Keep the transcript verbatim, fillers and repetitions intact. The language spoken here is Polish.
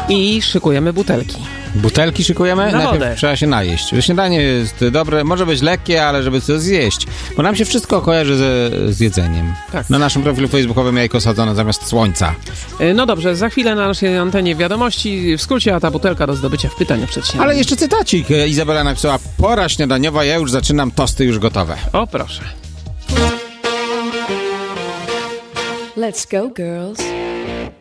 I szykujemy butelki. Butelki szykujemy? Na Najpierw wodę. trzeba się najeść. Śniadanie jest dobre, może być lekkie, ale żeby coś zjeść. Bo nam się wszystko kojarzy ze, z jedzeniem. Tak. Na naszym profilu facebookowym jajko sadzone zamiast słońca. No dobrze, za chwilę na naszej antenie wiadomości. W skrócie, a ta butelka do zdobycia w pytaniu przed śniadaniem. Ale jeszcze cytacik. Izabela napisała: pora śniadaniowa, ja już zaczynam, tosty już gotowe. O, proszę. Let's go, girls.